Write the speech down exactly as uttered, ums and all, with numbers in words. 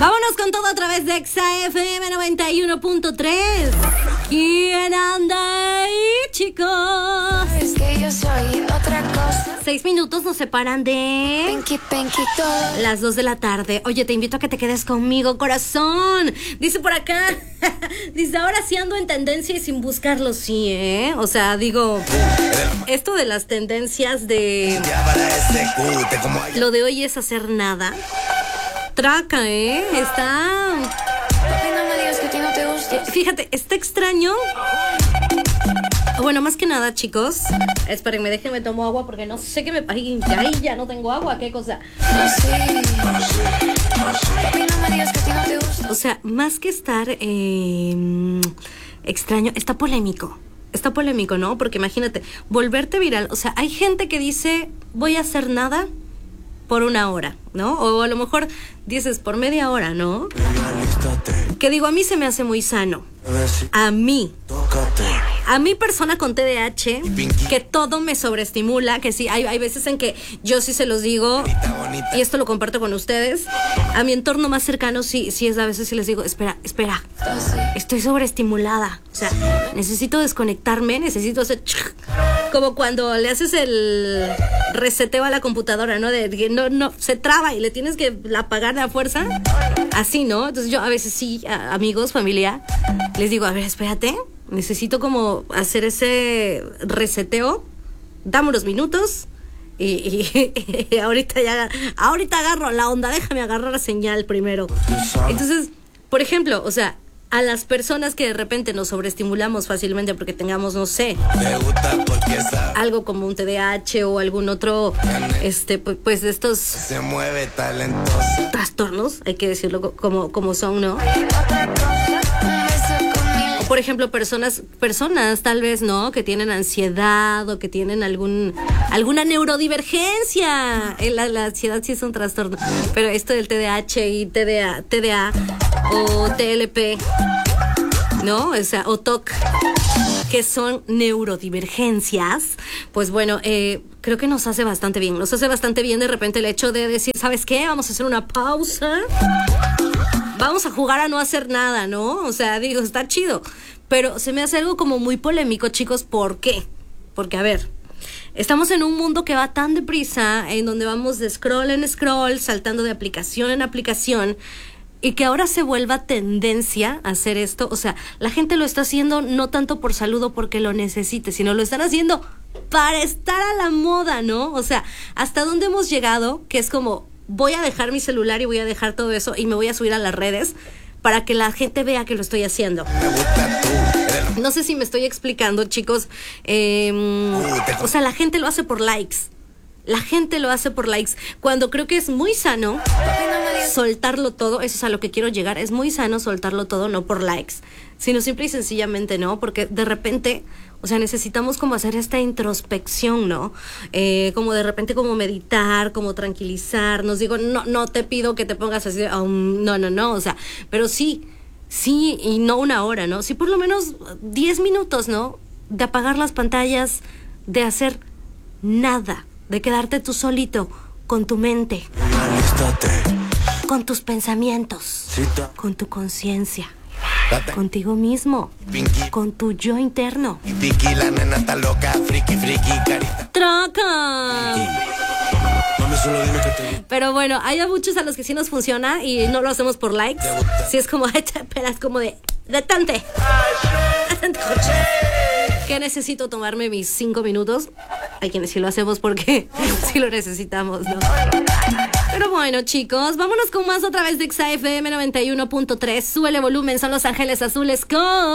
Vámonos con todo a través de Exa F M noventa y uno punto tres. ¿Quién anda ahí, chicos? Es que yo soy otra cosa. Seis minutos nos separan de Pinky, pinky, todo. las dos de la tarde. Oye, te invito a que te quedes conmigo, corazón. Dice por acá, dice, ahora sí ando en tendencia y sin buscarlo, sí, ¿eh? O sea, digo, esto de las tendencias de lo de hoy es hacer nada. Traca, ¿eh? Está... Ay, no me digas que a ti no te gusta. Fíjate, está extraño. Bueno, más que nada, chicos, espérenme, déjenme tomo agua porque no sé qué me... Ay, ay, ya no tengo agua, qué cosa. Así. Ay, no me digas que a ti no te gusta. O sea, más que estar eh, extraño, está polémico. Está polémico, ¿no? Porque imagínate, volverte viral. O sea, hay gente que dice, voy a hacer nada por una hora, ¿no? O a lo mejor dices por media hora, ¿no? Que digo, a mí se me hace muy sano. A mí. A mi persona con T D A H, que todo me sobreestimula, que sí, hay, hay veces en que yo sí se los digo, y esto lo comparto con ustedes. A mi entorno más cercano sí, sí es a veces sí les digo, espera, espera, estoy sobreestimulada. O sea, necesito desconectarme, necesito hacer... Como cuando le haces el reseteo a la computadora, ¿no? De que no, no, se traba y le tienes que apagar a fuerza. Así, ¿no? Entonces yo a veces sí, a amigos, familia, les digo, a ver, espérate, necesito como hacer ese reseteo. Dame unos minutos y, y, y ahorita ya, ahorita agarro la onda, déjame agarrar la señal primero. Entonces, por ejemplo, o sea, a las personas que de repente nos sobreestimulamos fácilmente porque tengamos, no sé, algo como un T D A H o algún otro, este, pues de estos se mueve talentosa. trastornos, hay que decirlo como, como son, ¿no? O por ejemplo, personas, personas tal vez, ¿no? Que tienen ansiedad o que tienen algún, alguna neurodivergencia. La, la ansiedad sí es un trastorno, pero esto del T D A H y T D A, T D A o T L P, ¿no? O sea, o T O C, que son neurodivergencias, pues bueno, eh, creo que nos hace bastante bien. Nos hace bastante bien de repente el hecho de decir, ¿sabes qué? Vamos a hacer una pausa. Vamos a jugar a no hacer nada, ¿no? O sea, digo, está chido. Pero se me hace algo como muy polémico, chicos. ¿Por qué? Porque, a ver, estamos en un mundo que va tan deprisa, en donde vamos de scroll en scroll, saltando de aplicación en aplicación, y que ahora se vuelva tendencia a hacer esto. O sea, la gente lo está haciendo no tanto por salud o porque lo necesite, sino lo están haciendo para estar a la moda, ¿no? O sea, ¿hasta dónde hemos llegado? Que es como, voy a dejar mi celular y voy a dejar todo eso y me voy a subir a las redes para que la gente vea que lo estoy haciendo. No sé si me estoy explicando, chicos. Eh, o sea, la gente lo hace por likes. La gente lo hace por likes, cuando creo que es muy sano soltarlo todo. Eso es a lo que quiero llegar. Es muy sano soltarlo todo, no por likes, sino simple y sencillamente, ¿no? Porque de repente, o sea, necesitamos como hacer esta introspección, ¿no? Eh, como de repente como meditar, como tranquilizarnos. Digo, no, no te pido que te pongas así, um, no, no, no, o sea, pero sí, sí, y no una hora, ¿no? Sí, por lo menos diez minutos, ¿no? De apagar las pantallas, de hacer nada, de quedarte tú solito con tu mente, con tus pensamientos, con tu conciencia, contigo mismo, con tu yo interno. La nena está loca, friki, friki, carita. ¡Traca! Mami, solo dime que te... Pero bueno, hay a muchos a los que sí nos funciona y no lo hacemos por likes. Si es como, espera, es como de, detente. Detente, coche. Que necesito tomarme mis cinco minutos. Hay quienes sí lo hacemos porque sí lo necesitamos, ¿no? Pero bueno, chicos, vámonos con más otra vez de Exa F M noventa y uno punto tres. Súbele volumen, son Los Ángeles Azules con...